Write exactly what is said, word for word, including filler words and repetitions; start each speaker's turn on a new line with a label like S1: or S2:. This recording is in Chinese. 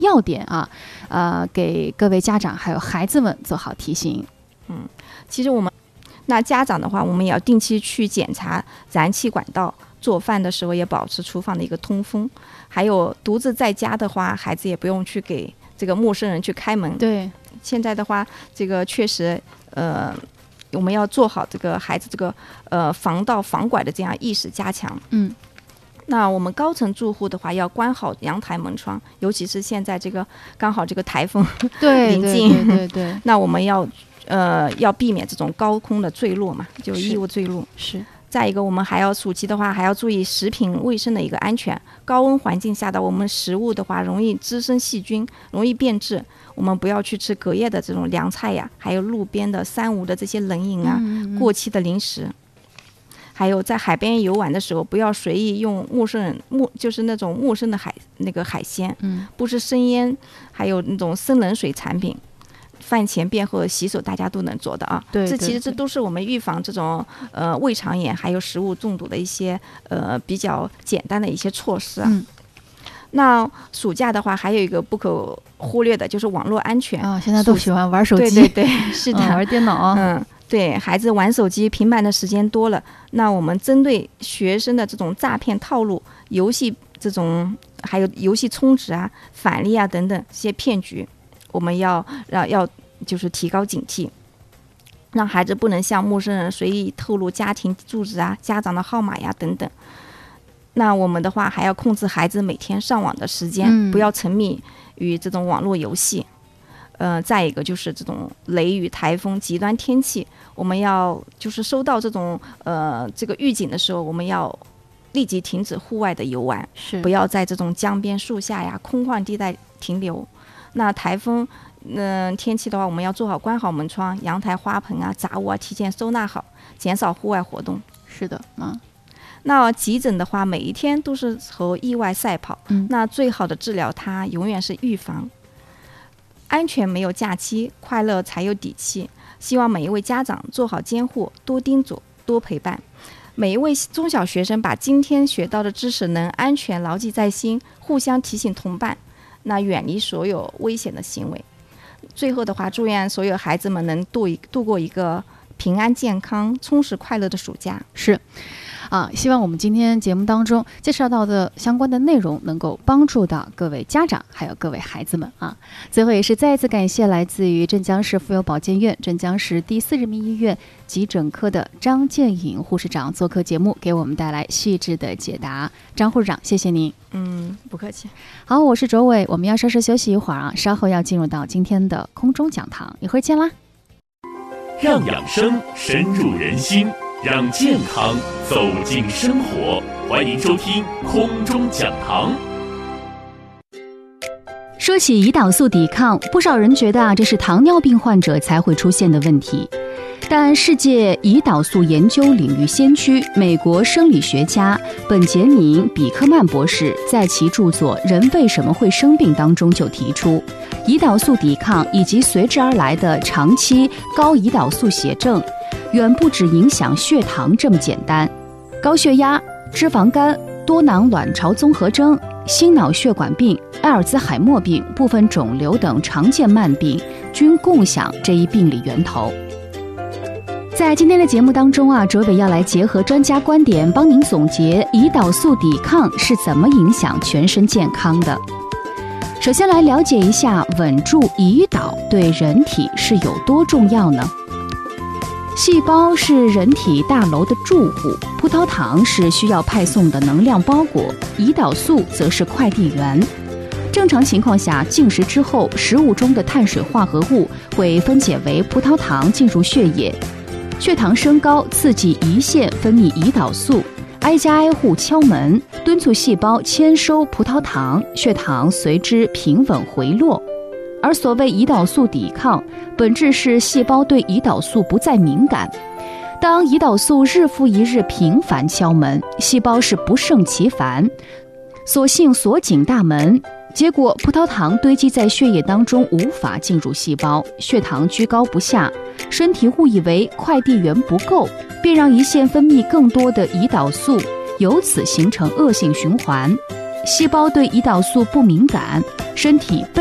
S1: 要点啊，呃，给各位家长还有孩子们做好提醒。
S2: 嗯，其实我们那家长的话，我们也要定期去检查燃气管道，做饭的时候也保持厨房的一个通风。还有独自在家的话，孩子也不用去给这个陌生人去开门。
S1: 对，
S2: 现在的话，这个确实，呃，我们要做好这个孩子这个呃防盗防拐的这样意识加强。
S1: 嗯。
S2: 那我们高层住户的话，要关好阳台门窗，尤其是现在这个刚好这个台风临近，
S1: 对对对 对, 对
S2: 那我们要呃要避免这种高空的坠落嘛，就异物坠落。
S1: 是。
S2: 再一个，我们还要暑期的话，还要注意食品卫生的一个安全。高温环境下的我们食物的话，容易滋生细菌，容易变质。我们不要去吃隔夜的这种凉菜呀，还有路边的三无的这些冷饮啊，
S1: 嗯嗯
S2: 过期的零食。还有在海边游玩的时候，不要随意用陌生人陌就是那种陌生的海那个海鲜，
S1: 嗯，
S2: 不是生腌，还有那种生冷水产品。饭前便后洗手，大家都能做的啊。
S1: 对，
S2: 这其实这都是我们预防这种呃胃肠炎还有食物中毒的一些呃比较简单的一些措施啊。
S1: 嗯。
S2: 那暑假的话，还有一个不可忽略的就是网络安全
S1: 啊。现在都喜欢玩手机，
S2: 对对对，是的，
S1: 嗯、玩电脑啊。
S2: 嗯。对，孩子玩手机平板的时间多了，那我们针对学生的这种诈骗套路、游戏这种还有游戏充值啊、返利啊等等这些骗局，我们要要要就是提高警惕，让孩子不能向陌生人随意透露家庭住址啊、家长的号码呀等等。那我们的话还要控制孩子每天上网的时间，
S1: 嗯、
S2: 不要沉迷于这种网络游戏。呃，再一个就是这种雷雨、台风、极端天气，我们要就是收到这种呃这个预警的时候，我们要立即停止户外的游玩，
S1: 是
S2: 不要在这种江边、树下呀、空旷地带停留。那台风嗯、呃、天气的话，我们要做好关好门窗、阳台花盆啊、杂物啊提前收纳好，减少户外活动。
S1: 是的，嗯。
S2: 那急诊的话，每一天都是和意外赛跑，
S1: 嗯，
S2: 那最好的治疗它永远是预防。安全没有假期，快乐才有底气。希望每一位家长做好监护，多叮嘱，多陪伴。每一位中小学生把今天学到的知识能安全牢记在心，互相提醒同伴，那远离所有危险的行为。最后的话，祝愿所有孩子们能度一度过一个平安健康、充实快乐的暑假。
S1: 是。啊，希望我们今天节目当中介绍到的相关的内容能够帮助到各位家长还有各位孩子们啊。最后也是再一次感谢来自于镇江市妇幼保健院镇江市第四人民医院急诊科的张建颖护士长做客节目，给我们带来细致的解答。张护士长，谢谢您。
S2: 嗯，不客气。
S1: 好，我是卓伟，我们要稍事休息一会儿啊，稍后要进入到今天的空中讲堂，一会儿见啦。
S3: 让养生深入人心，让健康走进生活，欢迎收听空中讲堂。
S1: 说起胰岛素抵抗，不少人觉得啊，这是糖尿病患者才会出现的问题。但世界胰岛素研究领域先驱、美国生理学家本杰明·比克曼博士在其著作《人为什么会生病》当中就提出，胰岛素抵抗以及随之而来的长期高胰岛素血症，远不止影响血糖这么简单。高血压、脂肪肝、多囊卵巢综合征、心脑血管病、阿尔兹海默病、部分肿瘤等常见慢病均共享这一病理源头。在今天的节目当中啊，卓伟要来结合专家观点，帮您总结胰岛素抵抗是怎么影响全身健康的。首先来了解一下稳住胰岛对人体是有多重要呢？细胞是人体大楼的住户，葡萄糖是需要派送的能量包裹，胰岛素则是快递员。正常情况下，进食之后，食物中的碳水化合物会分解为葡萄糖进入血液，血糖升高刺激胰腺分泌胰岛素，挨家挨户敲门，敦促细胞签收葡萄糖，血糖随之平稳回落。而所谓胰岛素抵抗，本质是细胞对胰岛素不再敏感。当胰岛素日复一日频繁敲门，细胞是不胜其烦，索性锁紧大门，结果葡萄糖堆积在血液当中，无法进入细胞，血糖居高不下，身体误以为快递员不够，便让胰腺分泌更多的胰岛素，由此形成恶性循环。 细胞对胰岛素不敏感，身体